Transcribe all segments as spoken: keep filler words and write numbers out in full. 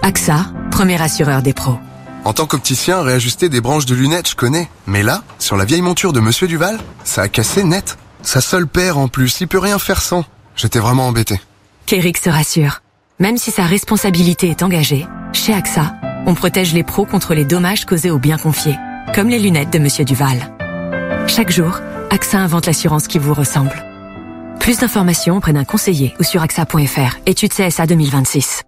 A X A, premier assureur des pros. En tant qu'opticien, réajuster des branches de lunettes, je connais. Mais là, sur la vieille monture de Monsieur Duval, ça a cassé net. Sa seule paire en plus, il peut rien faire sans. J'étais vraiment embêté. Kérix se rassure. Même si sa responsabilité est engagée, chez A X A, on protège les pros contre les dommages causés aux biens confiés, comme les lunettes de Monsieur Duval. Chaque jour, A X A invente l'assurance qui vous ressemble. Plus d'informations auprès d'un conseiller ou sur A X A point F R. Étude C S A deux mille vingt-six.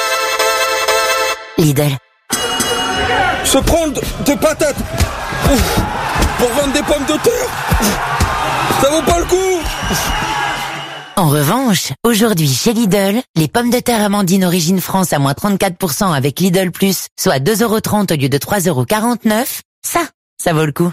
Lidl. Se prendre des patates Ouf. Pour vendre des pommes de terre Ouf. Ça vaut pas le coup. En revanche, aujourd'hui chez Lidl, les pommes de terre Amandine Origine France à moins trente-quatre pour cent avec Lidl Plus, soit deux euros trente au lieu de trois euros quarante-neuf, ça, ça vaut le coup.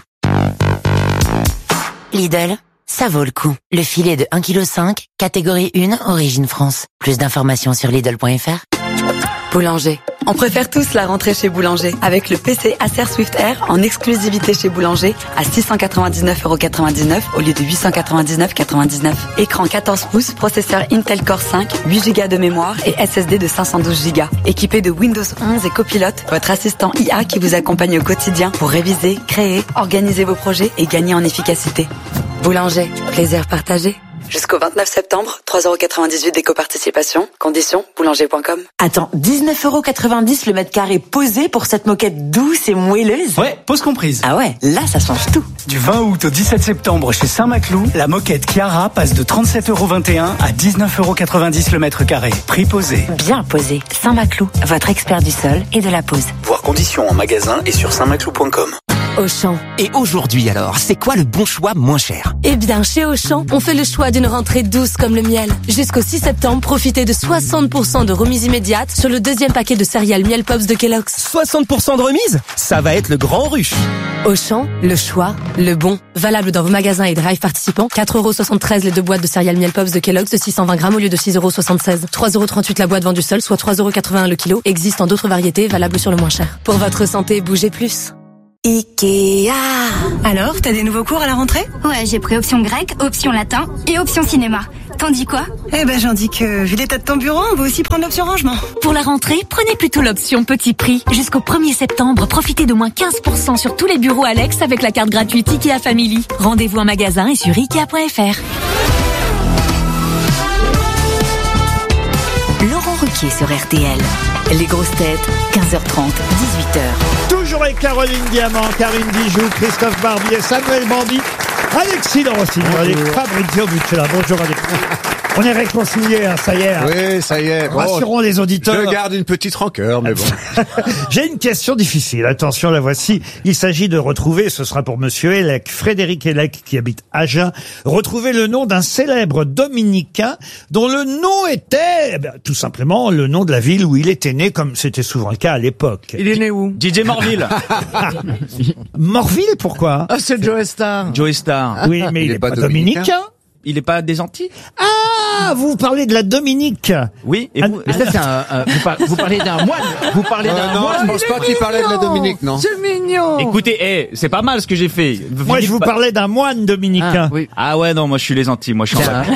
Lidl, ça vaut le coup. Le filet de un virgule cinq kilos, catégorie un, Origine France. Plus d'informations sur Lidl point F R. Boulanger. On préfère tous la rentrée chez Boulanger avec le P C Acer Swift Air en exclusivité chez Boulanger à six cent quatre-vingt-dix-neuf euros quatre-vingt-dix-neuf au lieu de huit cent quatre-vingt-dix-neuf euros quatre-vingt-dix-neuf. Écran quatorze pouces, processeur Intel Core cinq, huit giga de mémoire et S S D de cinq cent douze giga. Équipé de Windows onze et Copilot, votre assistant I A qui vous accompagne au quotidien pour réviser, créer, organiser vos projets et gagner en efficacité. Boulanger, plaisir partagé. Jusqu'au vingt-neuf septembre, trois euros quatre-vingt-dix-huit d'éco-participation. Conditions, boulanger point com. Attends, dix-neuf euros quatre-vingt-dix le mètre carré posé pour cette moquette douce et moelleuse? Ouais, pause comprise. Ah ouais, là ça change tout. Du vingt août au dix-sept septembre chez Saint-Maclou, la moquette Chiara passe de trente-sept euros vingt et un à dix-neuf euros quatre-vingt-dix le mètre carré. Prix posé. Bien posé. Saint-Maclou, votre expert du sol et de la pose. Voir conditions en magasin et sur saint maclou point com. Auchan. Et aujourd'hui alors, c'est quoi le bon choix moins cher? Eh bien, chez Auchan, on fait le choix d'une rentrée douce comme le miel. Jusqu'au six septembre, profitez de soixante pour cent de remise immédiate sur le deuxième paquet de céréales Miel Pops de Kellogg's. soixante pour cent de remise? Ça va être le grand rush. Auchan, le choix, le bon. Valable dans vos magasins et drive participants. quatre euros soixante-treize les deux boîtes de céréales Miel Pops de Kellogg's de six cent vingt grammes au lieu de six euros soixante-seize. trois euros trente-huit la boîte vendue seule, soit trois euros quatre-vingt-un le kilo. Existe en d'autres variétés, valables sur le moins cher. Pour votre santé, bougez plus. Ikea. Alors, t'as des nouveaux cours à la rentrée? Ouais, j'ai pris option grec, option latin et option cinéma. T'en dis quoi? Eh ben, j'en dis que, vu l'état de ton bureau, on va aussi prendre l'option rangement. Pour la rentrée, prenez plutôt l'option petit prix. Jusqu'au premier septembre, profitez de moins quinze pour cent sur tous les bureaux Alex avec la carte gratuite Ikea Family. Rendez-vous en magasin et sur ikea point F R. Laurent Ruquier sur R T L. Les grosses têtes, quinze heures trente, dix-huit heures. Toujours avec Caroline Diamant, Karine Dijoux, Christophe Barbier, Samuel Bandy, Alexis Rossignol, Fabrizio Buccella. Bonjour Alexis. On est réconciliés, hein, ça y est. Hein. Oui, ça y est. Bon, rassurons les auditeurs. Je garde une petite rancœur, mais bon. J'ai une question difficile. Attention, la voici. Il s'agit de retrouver, ce sera pour Monsieur Hellec, Frédéric Hellec, qui habite Agen, retrouver le nom d'un célèbre dominicain dont le nom était, eh bien, tout simplement, le nom de la ville où il était né, comme c'était souvent le cas à l'époque. Il est né où? Didier Morville. Morville, pourquoi? Ah, c'est Joe Star. Joe Star. Oui, mais il, il est, est pas dominicain. dominicain. Il est pas des Antilles? Ah, vous parlez de la Dominique. Oui. Et vous, ah, ça, c'est un, un, vous, par, vous parlez d'un moine. Vous parlez euh, d'un non, moine. je pense pas qu'il parlait de la Dominique, non. C'est mignon. Écoutez, eh, c'est pas mal ce que j'ai fait. Vous moi, je vous pas... parlais d'un moine dominicain. Ah, oui. Ah ouais, non, moi je suis les Antilles. Moi, je suis en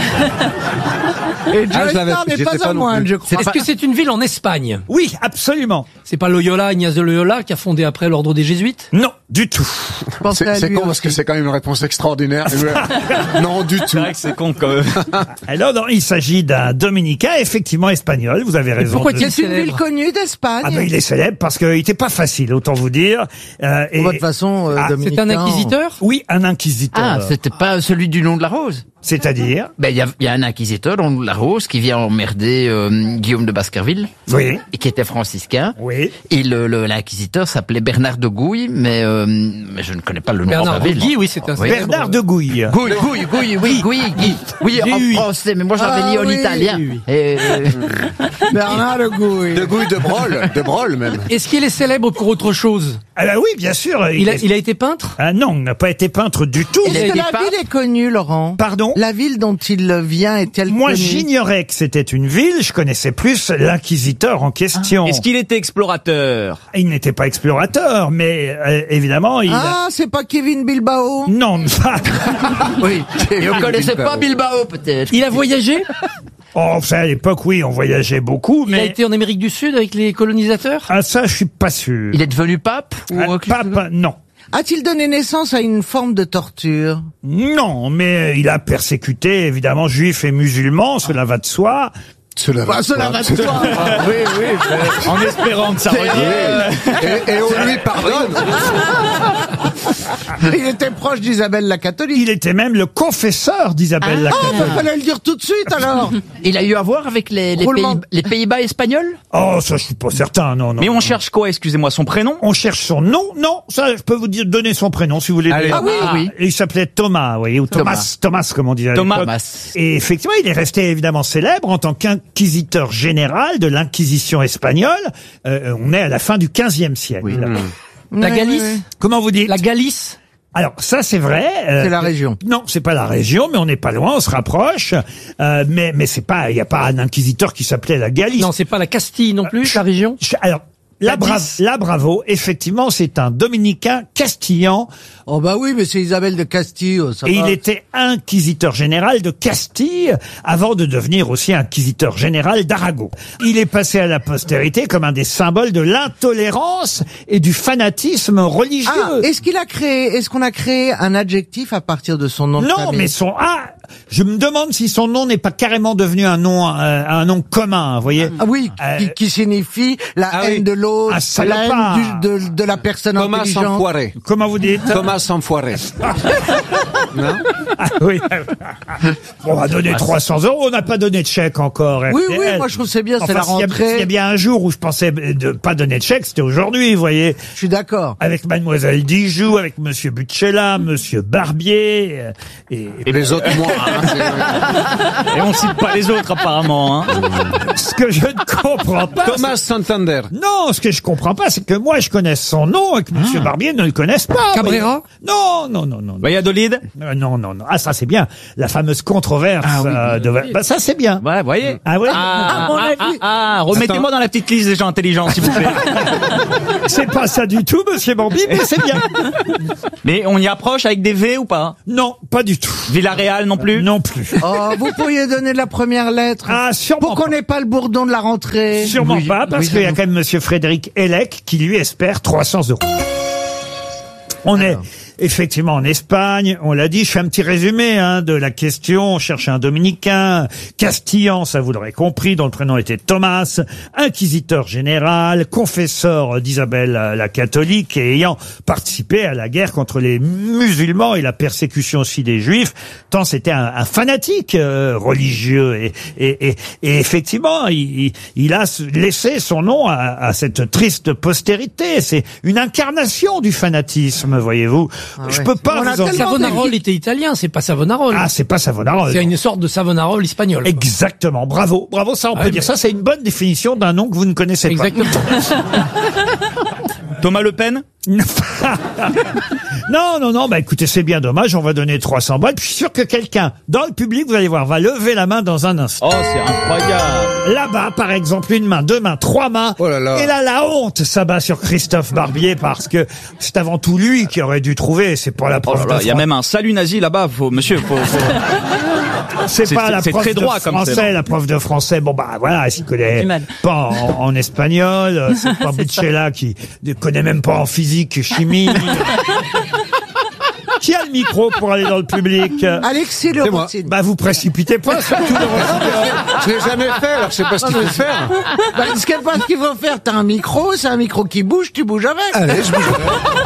Et Joe ah, Star n'est pas, pas un moine, je crois. Est-ce que c'est une ville en Espagne? Oui, absolument. C'est pas Loyola, Ignace de Loyola, qui a fondé après l'ordre des Jésuites? Non, du tout. C'est con parce que c'est quand même une réponse extraordinaire. Non, du tout. C'est vrai que c'est con quand même. Alors, non, il s'agit d'un dominicain, effectivement espagnol, vous avez raison. Pourquoi c'est une ville connue d'Espagne? Ah ben, il est célèbre parce qu'il n'était pas facile, autant vous dire. Euh, et... De toute façon, euh, ah, c'est un inquisiteur? Oui, un inquisiteur. Ah, c'était pas celui du nom de la rose? C'est-à-dire? Ben, il y a, y a un inquisiteur, nom de la rose, qui vient emmerder euh, Guillaume de Baskerville. Oui. Et qui était franciscain. Oui. Et le, le, l'inquisiteur s'appelait Bernard de Gouille, mais, euh, mais je ne connais pas le nom Bernard de la ville. Gouille, oui, c'est un oui. Bernard de Gouille. Gouille, Gouille, Gouille, oui, Gouille, Gouille. Oui, en oui. français, mais moi j'avais ah, dit en oui, italien. Oui, oui. Et, euh... Bernard de Gouille. De Gouille, de Brol, de Brol même. Est-ce qu'il est célèbre pour autre chose? Ah bah oui, bien sûr. Il, il, a, il a été peintre? Ah non, il n'a pas été peintre du tout. Est-ce que la peintre? ville est connue, Laurent? Pardon? La ville dont il vient est-elle Moi, connue? j'ignorais que c'était une ville, je connaissais plus l'inquisiteur en question. Ah. Est-ce qu'il était explorateur? Il n'était pas explorateur, mais euh, évidemment, il Ah, a... c'est pas Kevin Bilbao? Non, pas... Oui, vous connaissez pas Bilbao, peut-être? Il a voyagé? Oh, enfin, à l'époque, oui, on voyageait beaucoup, mais... Il a été en Amérique du Sud avec les colonisateurs? Ah, ça, je suis pas sûr. Il est devenu pape? Ou Ah, pape, non. A-t-il donné naissance à une forme de torture? Non, mais il a persécuté, évidemment, juifs et musulmans, cela va de soi. Cela va, Bah, cela va de soi. Oui, oui. En espérant que ça revienne. Et, et on lui pardonne. Il était proche d'Isabelle la catholique. Il était même le confesseur d'Isabelle la Ah, catholique. bah, fallait le dire tout de suite alors. Il a eu à voir avec les, les, Roulement. Pays, les Pays-Bas espagnols? Oh, ça, je suis pas certain, non, non. Mais on cherche quoi, excusez-moi, son prénom? On cherche son nom. Non, ça, je peux vous dire, donner son prénom si vous voulez. Allez. Ah oui, Ah oui. Il s'appelait Thomas, vous voyez, ou Thomas, Thomas. Thomas, comme on disait à Thomas. l'époque. Et effectivement, il est resté évidemment célèbre en tant qu'inquisiteur général de l'Inquisition espagnole. Euh, on est à la fin du quinzième siècle. La Oui, Galice? oui, oui. Comment vous dites? La Galice? Alors, ça, c'est vrai. euh, C'est la région. Non, c'est pas la région, mais on n'est pas loin, on se rapproche. Euh, mais, mais c'est pas, il n'y a pas un inquisiteur qui s'appelait la Galice. Non, c'est pas la Castille non plus, la région? Je- Alors, là, La bra- dix. là, bravo. Effectivement, c'est un dominicain castillan. Oh bah oui, mais c'est Isabelle de Castille. Ça Et va. il était inquisiteur général de Castille avant de devenir aussi inquisiteur général d'Aragon. Il est passé à la postérité comme un des symboles de l'intolérance et du fanatisme religieux. Ah, est-ce qu'il a créé, est-ce qu'on a créé un adjectif à partir de son nom de Non, famille? mais son ah, je me demande si son nom n'est pas carrément devenu un nom, euh, un nom commun, vous voyez. Ah oui, Euh, qui, qui signifie la ah haine oui. de l'autre, Un la salopard. haine du- de, de la personne Thomas intelligente. Enfoiré. Comment vous dites? Thomas Enfoiré. Non? Ah, oui. Bon, on va donner trois cents euros. On n'a pas donné de chèque encore. Oui, R T L. oui, moi je trouve c'est bien, c'est Enfin, la s'il y a- rentrée. s'il y a bien un jour où je pensais de pas donner de chèque, c'était aujourd'hui, vous voyez. Je suis d'accord. Avec Mademoiselle Dijoux, avec Monsieur Butchella, Monsieur Barbier, euh, et, Et les autres, moi. hein, c'est- Et on cite pas les autres, apparemment, hein. ce que je ne comprends pas. Thomas Santander. c'est- Non, ce que je comprends pas, c'est que moi je connaisse son nom et que Monsieur Barbier ne le connaisse pas. Cabrera? Non, non, non, non. Valladolid? Euh, non, non, non. Ah, ça c'est bien. La fameuse controverse. euh, de... Bah, ça c'est bien. Ouais, voyez. Ah ouais. Ah, mon ah, avis. ah, ah, remettez-moi dans la petite liste des gens intelligents, s'il vous plaît. C'est pas ça du tout, Monsieur Bambi, mais c'est bien. Mais on y approche avec des V ou pas? Non, pas du tout. Villarreal non plus? Non plus. Oh, vous pourriez donner la première lettre. Ah, sûrement Pour qu'on pas. n'ait pas le bourdon de la rentrée. Sûrement Oui, pas, parce oui, qu'il y a j'avoue. quand même Monsieur Frédéric Hellec qui lui espère trois cents euros. On est effectivement en Espagne, on l'a dit, je fais un petit résumé hein, de la question. On cherche un dominicain, castillan, ça vous l'aurez compris, dont le prénom était Thomas, inquisiteur général, confesseur d'Isabelle la catholique et ayant participé à la guerre contre les musulmans et la persécution aussi des juifs, tant c'était un, un fanatique euh, religieux. Et, et, et, et effectivement, il, il a laissé son nom à, à cette triste postérité. C'est une incarnation du fanatisme, voyez-vous. Ah Je ouais. peux pas On a vous en... tellement Savonarole était italien, c'est pas Savonarole. Ah, c'est pas Savonarole. C'est une sorte de Savonarole espagnol. quoi. Exactement. Bravo. Bravo, ça, on Ah peut oui, dire. mais- Ça, c'est une bonne définition d'un nom que vous ne connaissez Exactement. Thomas Le Pen? pas. Non, non, non. Bah, écoutez, c'est bien dommage. On va donner trois cents balles. Puis, je suis sûr que quelqu'un, dans le public, vous allez voir, va lever la main dans un instant. Oh, c'est incroyable. Là-bas, par exemple, une main, deux mains, trois mains. Oh là là. Et là, la honte s'abat sur Christophe Barbier parce que c'est avant tout lui qui aurait dû trouver. C'est pas la Oh prof là là, de il y a fran- même un salut nazi là-bas, faut, monsieur, faut, faut... C'est c'est- pas la c'est prof très de droit comme français, c'est. la prof de français. Bon bah voilà, elle s'y connaît Du mal. pas en, en espagnol. euh, C'est pas Butchella qui ne connaît même pas en physique, chimie. Qui a le micro pour aller dans le public? Alexis Le C'est moi. Routine. Bah vous précipitez pas, surtout le Rossignol. Je l'ai jamais fait, alors je sais pas ce qu'il faut faire. Bah, ce qu'il ce qu'il faut faire, t'as un micro, c'est un micro qui bouge, tu bouges avec. Allez, je bougerai.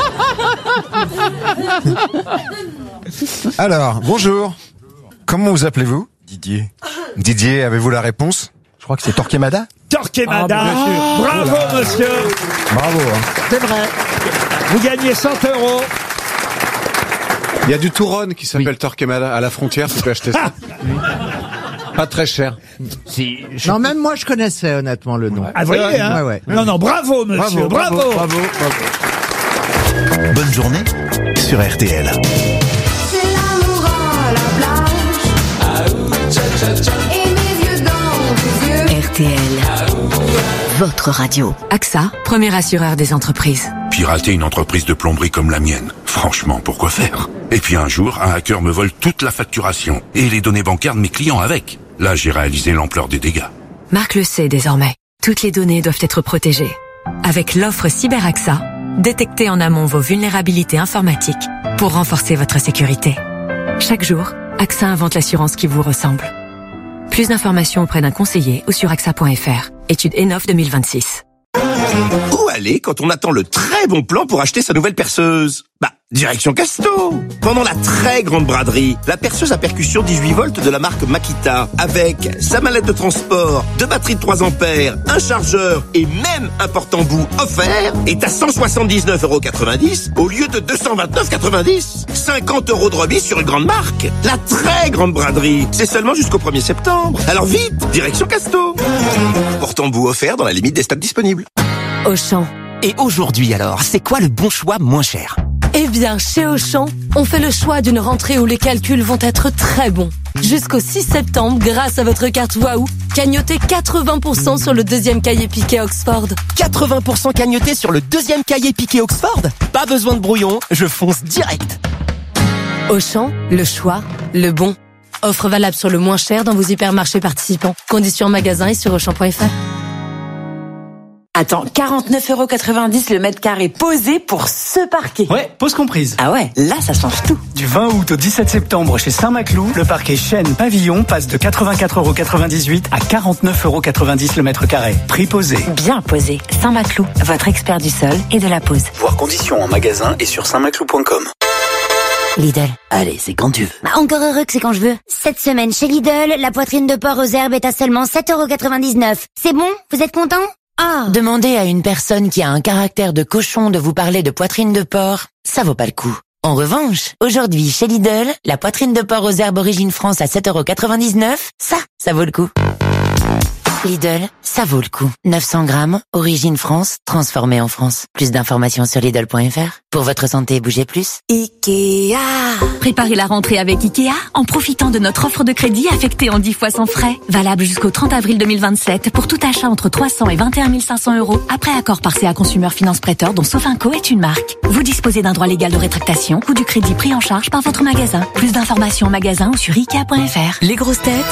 Alors, bonjour. Comment vous appelez-vous? Didier. Didier, avez-vous la réponse? Je crois que c'est Torquemada. Torquemada. Ah, bien sûr. Bravo, monsieur. Bravo. Hein. C'est vrai. Vous gagnez cent euros. Il y a du Touron qui s'appelle Torquemada à la frontière, tu peux acheter ça. Pas très cher. Non, même moi, je connaissais honnêtement le nom. Ah, vous voyez, hein? Ouais, ouais. Non, non, bravo, monsieur. Bravo. bravo, bravo, bravo. Bonne journée sur R T L. C'est l'amour à la plage. Et mes yeux dans tes yeux. R T L. Votre radio. AXA, premier assureur des entreprises. Pirater une entreprise de plomberie comme la mienne, franchement, pourquoi faire? Et puis un jour, un hacker me vole toute la facturation et les données bancaires de mes clients avec. Là, j'ai réalisé l'ampleur des dégâts. Marc le sait désormais. Toutes les données doivent être protégées. Avec l'offre CyberAXA, détectez en amont vos vulnérabilités informatiques pour renforcer votre sécurité. Chaque jour, AXA invente l'assurance qui vous ressemble. Plus d'informations auprès d'un conseiller ou sur A X A point F R. Étude Enof deux mille vingt-six. Où aller quand on attend le très bon plan pour acheter sa nouvelle perceuse? Bah, direction Casto. Pendant la très grande braderie, la perceuse à percussion dix-huit volts de la marque Makita, avec sa mallette de transport, deux batteries de trois ampères, un chargeur et même un porte-embout offert, est à cent soixante-dix-neuf euros quatre-vingt-dix au lieu de deux cent vingt-neuf euros quatre-vingt-dix. cinquante euros de remise sur une grande marque. La très grande braderie, c'est seulement jusqu'au premier septembre. Alors vite, direction Casto. Porte-embout offert dans la limite des stocks disponibles. Auchan. Et aujourd'hui alors, c'est quoi le bon choix moins cher? Eh bien, chez Auchan, on fait le choix d'une rentrée où les calculs vont être très bons. Jusqu'au six septembre, grâce à votre carte Waouh, cagnotez quatre-vingts pour cent sur le deuxième cahier piqué Oxford. quatre-vingts pour cent cagnoté sur le deuxième cahier piqué Oxford? Pas besoin de brouillon, je fonce direct. Auchan, le choix, le bon. Offre valable sur le moins cher dans vos hypermarchés participants. Conditions en magasin et sur auchan point F R. Attends, quarante-neuf euros quatre-vingt-dix le mètre carré posé pour ce parquet. Ouais, pause comprise. Ah ouais, là ça change tout. Du vingt août au dix-sept septembre chez Saint-Maclou, le parquet Chêne Pavillon passe de quatre-vingt-quatre euros quatre-vingt-dix-huit à quarante-neuf euros quatre-vingt-dix le mètre carré. Prix posé. Bien posé. Saint-Maclou, votre expert du sol et de la pose. Voir conditions en magasin et sur saint maclou point com. Lidl. Allez, c'est quand tu veux. Bah, encore heureux que c'est quand je veux. Cette semaine, chez Lidl, la poitrine de porc aux herbes est à seulement sept euros quatre-vingt-dix-neuf. C'est bon? Vous êtes content? Ah. Demandez à une personne qui a un caractère de cochon de vous parler de poitrine de porc, ça vaut pas le coup. En revanche, aujourd'hui, chez Lidl, la poitrine de porc aux herbes Origine France à sept euros quatre-vingt-dix-neuf, ça, ça vaut le coup. Lidl, ça vaut le coup. neuf cents grammes, Origine France, transformée en France. Plus d'informations sur Lidl point F R. Pour votre santé, bougez plus. Ikea. Préparez la rentrée avec Ikea en profitant de notre offre de crédit affectée en dix fois sans frais. Valable jusqu'au trente avril deux mille vingt-sept pour tout achat entre trois cents et vingt et un mille cinq cents euros. Après accord par C A Consumer Finance Prêteur dont Sofinco est une marque. Vous disposez d'un droit légal de rétractation ou du crédit pris en charge par votre magasin. Plus d'informations en magasin ou sur ikea point F R. Les grosses têtes.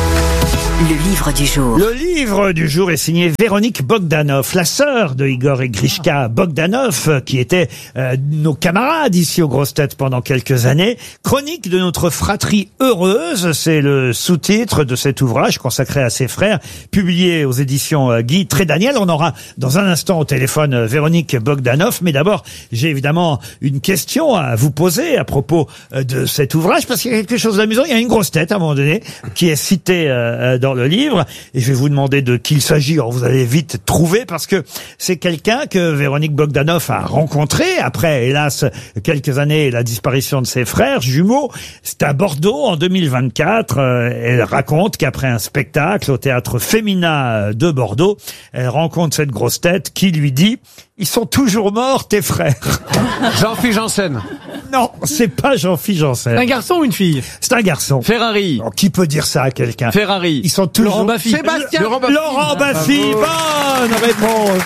Le livre du jour. Le livre du jour est signé Véronique Bogdanov, la sœur de Igor et Grishka Bogdanov, qui étaient euh, nos camarades ici aux Grosses Têtes pendant quelques années. Chronique de notre fratrie heureuse, c'est le sous-titre de cet ouvrage consacré à ses frères, publié aux éditions euh, Guy Trédaniel. On aura dans un instant au téléphone euh, Véronique Bogdanov, mais d'abord, j'ai évidemment une question à vous poser à propos euh, de cet ouvrage, parce qu'il y a quelque chose d'amusant. Il y a une grosse tête à un moment donné qui est citée euh, dans le livre, et je vais vous demander de qui il s'agit. Alors vous allez vite trouver, parce que c'est quelqu'un que Véronique Bogdanov a rencontré après, hélas, quelques années la disparition de ses frères jumeaux. C'est à Bordeaux en deux mille vingt-quatre. Euh, elle raconte qu'après un spectacle au théâtre Femina de Bordeaux, elle rencontre cette grosse tête qui lui dit: ils sont toujours morts, tes frères. Jean-Philippe Janssen. Non, c'est pas Jean-Philippe Janssen. Un garçon ou une fille? C'est un garçon. Ferrari. Alors, qui peut dire ça à quelqu'un? Ferrari. Ils sont toujours... Laurent Baffy. Sébastien. Laurent Baffy. Laurent Baffy. Bonne réponse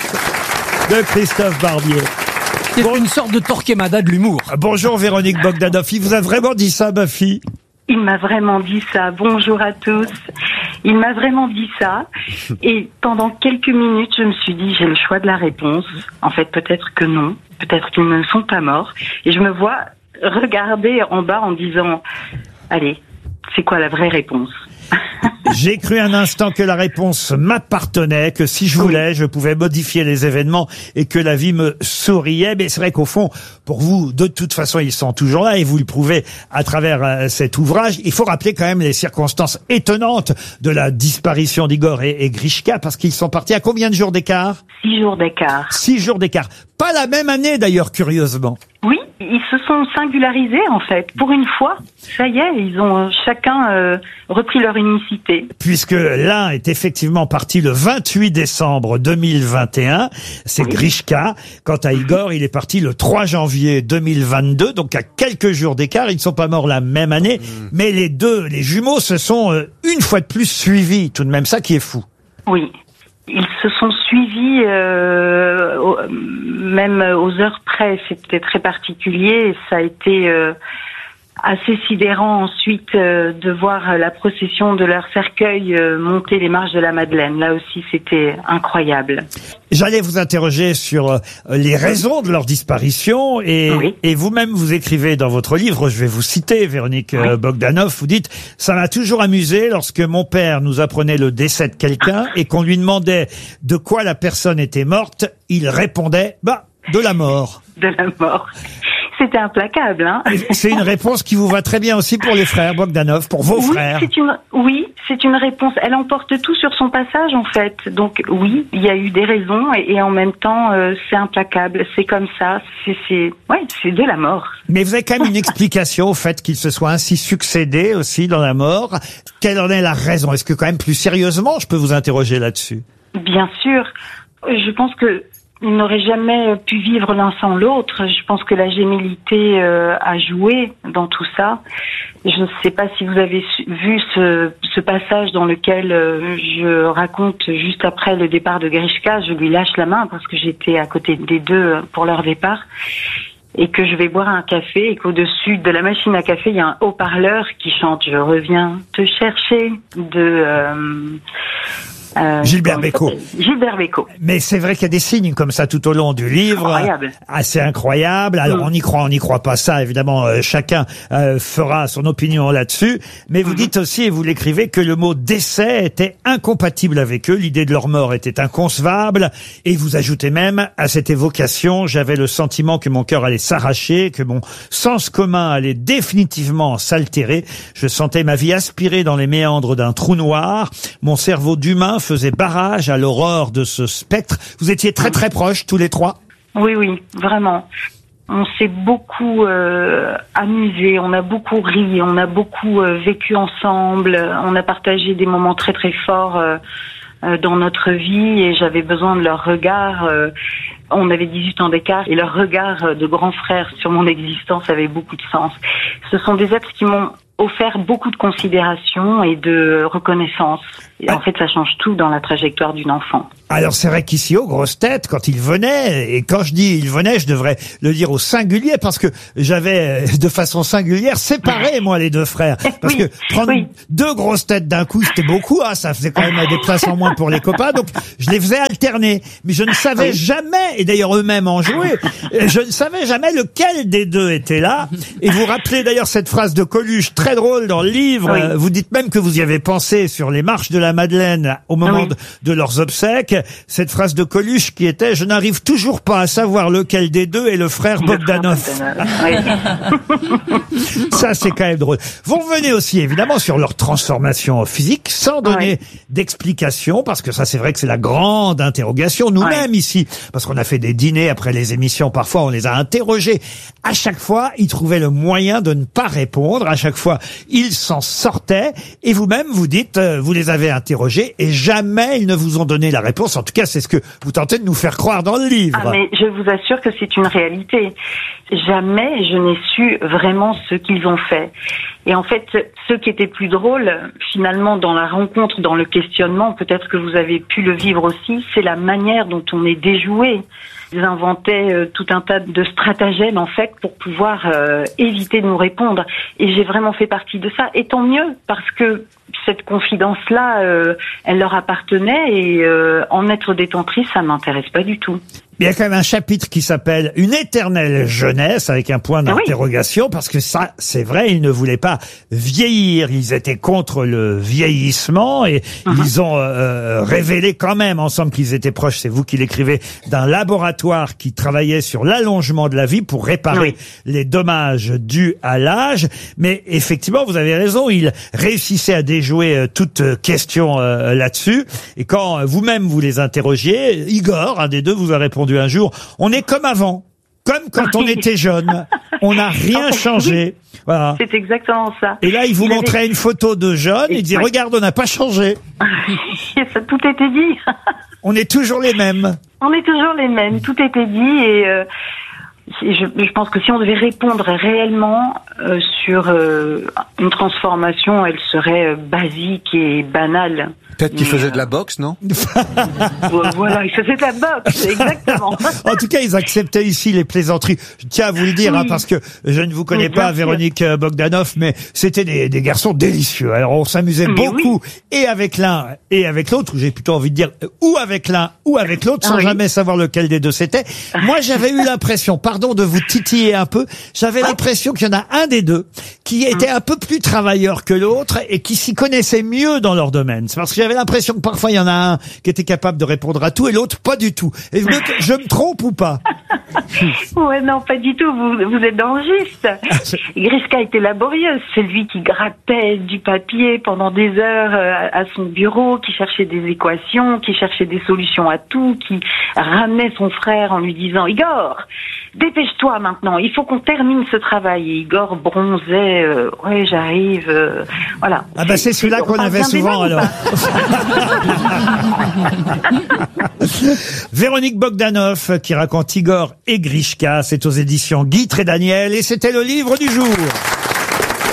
de Christophe Barbier. C'est bon, une sorte de Torquemada de l'humour. Bonjour Véronique Bogdanov. Il vous a vraiment dit ça, Baffy? Il m'a vraiment dit ça. Bonjour à tous. Il m'a vraiment dit ça. Et pendant quelques minutes, je me suis dit, j'ai le choix de la réponse. En fait, peut-être que non. Peut-être qu'ils ne sont pas morts. Et je me vois regarder en bas en disant, allez, c'est quoi la vraie réponse? J'ai cru un instant que la réponse m'appartenait, que si je voulais, je pouvais modifier les événements et que la vie me souriait. Mais c'est vrai qu'au fond, pour vous, de toute façon, ils sont toujours là et vous le prouvez à travers euh, cet ouvrage. Il faut rappeler quand même les circonstances étonnantes de la disparition d'Igor et, et Grishka, parce qu'ils sont partis à combien de jours d'écart? Six jours d'écart. Six jours d'écart. Pas la même année d'ailleurs, curieusement. Oui, ils se sont singularisés en fait. Pour une fois, ça y est, ils ont chacun euh, repris leur unicité. Puisque l'un est effectivement parti le vingt-huit décembre deux mille vingt et un, c'est oui. Grishka. Quant à Igor, il est parti le trois janvier deux mille vingt-deux, donc à quelques jours d'écart. Ils ne sont pas morts la même année, mmh. mais les deux, les jumeaux, se sont euh, une fois de plus suivis. Tout de même, ça qui est fou. Oui. Ils se sont suivis, euh, au, même aux heures près. C'était très particulier. Et ça a été, euh, assez sidérant ensuite euh, de voir la procession de leur cercueil euh, monter les marches de la Madeleine. Là aussi, c'était incroyable. J'allais vous interroger sur euh, les raisons de leur disparition et, Oui. et vous-même vous écrivez dans votre livre, je vais vous citer, Véronique euh, Oui. Bogdanov, vous dites « Ça m'a toujours amusé lorsque mon père nous apprenait le décès de quelqu'un et qu'on lui demandait de quoi la personne était morte, il répondait « Bah, de la mort ». De la mort. C'était implacable, hein. C'est une réponse qui vous va très bien aussi pour les frères Bogdanov, pour vos oui, frères. C'est une, oui, c'est une réponse. Elle emporte tout sur son passage, en fait. Donc oui, il y a eu des raisons et, et en même temps, euh, c'est implacable. C'est comme ça. C'est, c'est, ouais, c'est de la mort. Mais vous avez quand même une explication au fait qu'il se soit ainsi succédé aussi dans la mort. Quelle en est la raison? Est-ce que quand même plus sérieusement, je peux vous interroger là-dessus? Bien sûr. Je pense que ils n'auraient jamais pu vivre l'un sans l'autre. Je pense que la gémellité euh, a joué dans tout ça. Je ne sais pas si vous avez su- vu ce, ce passage dans lequel euh, je raconte juste après le départ de Grishka, je lui lâche la main parce que j'étais à côté des deux pour leur départ et que je vais boire un café et qu'au-dessus de la machine à café, il y a un haut-parleur qui chante « Je reviens te chercher » de... Euh, Euh, Gilbert Bécaud. Gilbert Bécaud. Mais c'est vrai qu'il y a des signes comme ça tout au long du livre. Incroyable. Assez incroyable. Alors, Mm. on y croit, on n'y croit pas. Ça, évidemment, euh, chacun euh, fera son opinion là-dessus. Mais vous Mm-hmm. dites aussi, et vous l'écrivez, que le mot décès était incompatible avec eux. L'idée de leur mort était inconcevable. Et vous ajoutez même à cette évocation, j'avais le sentiment que mon cœur allait s'arracher, que mon sens commun allait définitivement s'altérer. Je sentais ma vie aspirer dans les méandres d'un trou noir. Mon cerveau d'humain faisait barrage à l'aurore de ce spectre. Vous étiez très très proches tous les trois? Oui, oui, vraiment. On s'est beaucoup euh, amusé, on a beaucoup ri, on a beaucoup euh, vécu ensemble, on a partagé des moments très très forts euh, euh, dans notre vie et j'avais besoin de leur regard. Euh, on avait dix-huit ans d'écart et leur regard de grand frère sur mon existence avait beaucoup de sens. Ce sont des êtres qui m'ont offert beaucoup de considération et de reconnaissance. Et en fait, ça change tout dans la trajectoire d'une enfant. Alors c'est vrai qu'ici aux grosses têtes, quand il venait, et quand je dis il venait, je devrais le dire au singulier parce que j'avais de façon singulière séparé moi les deux frères. Parce Oui, que prendre oui. deux grosses têtes d'un coup, c'était beaucoup, hein, ça faisait quand même des places en moins pour les copains, donc je les faisais alterner. Mais je ne savais jamais, et d'ailleurs eux-mêmes en jouaient, je ne savais jamais lequel des deux était là. Et vous rappelez d'ailleurs cette phrase de Coluche, très drôle dans le livre, Oui. vous dites même que vous y avez pensé sur les marches de la Madeleine au moment Oui. de, de leurs obsèques. Cette phrase de Coluche qui était « Je n'arrive toujours pas à savoir lequel des deux est le frère Bogdanov ». Ça, c'est quand même drôle. Vous revenez aussi, évidemment, sur leur transformation physique, sans donner Ouais. d'explication, parce que ça, c'est vrai que c'est la grande interrogation. Nous-mêmes, ici, parce qu'on a fait des dîners après les émissions, parfois, on les a interrogés. À chaque fois, ils trouvaient le moyen de ne pas répondre. À chaque fois, ils s'en sortaient. Et vous-même, vous dites, euh, vous les avez interrogés, et jamais ils ne vous ont donné la réponse. En tout cas, c'est ce que vous tentez de nous faire croire dans le livre. Ah, mais je vous assure que c'est une réalité. Jamais je n'ai su vraiment ce qu'ils ont fait. Et en fait, ce qui était plus drôle, finalement, dans la rencontre, dans le questionnement, peut-être que vous avez pu le vivre aussi, c'est la manière dont on est déjoué. Ils inventaient euh, tout un tas de stratagèmes, en fait, pour pouvoir euh, éviter de nous répondre. Et j'ai vraiment fait partie de ça. Et tant mieux, parce que cette confidence-là, euh, elle leur appartenait et euh, en être détentrice, ça m'intéresse pas du tout. Il y a quand même un chapitre qui s'appelle « Une éternelle jeunesse » avec un point Ah oui. d'interrogation, parce que ça, c'est vrai, ils ne voulaient pas vieillir. Ils étaient contre le vieillissement et Uh-huh. ils ont euh, révélé quand même ensemble qu'ils étaient proches, c'est vous qui l'écrivez, d'un laboratoire qui travaillait sur l'allongement de la vie pour réparer Oui. les dommages dus à l'âge. Mais effectivement, vous avez raison, ils réussissaient à déjouer euh, toute euh, question euh, là-dessus. Et quand euh, vous-même vous les interrogiez, Igor, un des deux, vous a répondu un jour, on est comme avant, comme quand on était jeune, on n'a rien changé. Voilà. C'est exactement ça. Et là, il vous Il avait- montrait une photo de jeune, il dit, Oui. regarde, on n'a pas changé. Ça, tout était dit. On est toujours les mêmes. On est toujours les mêmes. Tout était dit et euh, je, je pense que si on devait répondre réellement euh, sur euh, une transformation, elle serait euh, basique et banale. Peut-être qu'il Mais, faisait euh, de la boxe, non? Voilà, il faisait de la boxe, exactement. En tout cas, ils acceptaient ici les plaisanteries. Je tiens à vous le dire, Oui. hein, parce que je ne vous connais Oui, bien pas, sûr. Véronique Bogdanov, mais c'était des, des garçons délicieux. Alors, on s'amusait Mais beaucoup, et avec l'un et avec l'autre, ou j'ai plutôt envie de dire, ou avec l'un ou avec l'autre, sans Oui. jamais savoir lequel des deux c'était. Moi, j'avais eu l'impression, pardon de vous titiller un peu, j'avais l'impression qu'il y en a un des deux qui était un peu plus travailleur que l'autre et qui s'y connaissait mieux dans leur domaine. C'est parce que j'avais l'impression que parfois il y en a un qui était capable de répondre à tout et l'autre pas du tout. Et je me, je me trompe ou pas? Ouais, non, pas du tout. Vous, vous êtes dans le juste. Griska était laborieuse. C'est lui qui grattait du papier pendant des heures euh, à son bureau, qui cherchait des équations, qui cherchait des solutions à tout, qui ramenait son frère en lui disant « Igor, dépêche-toi maintenant, il faut qu'on termine ce travail. » Et Igor bronzait. Euh, ouais, j'arrive. Euh, voilà. Ah bah c'est celui-là On qu'on parle avait bien des souvent noms ou alors. pas Véronique Bogdanov qui raconte Igor et Grishka, c'est aux éditions Guitre et Daniel et c'était le livre du jour.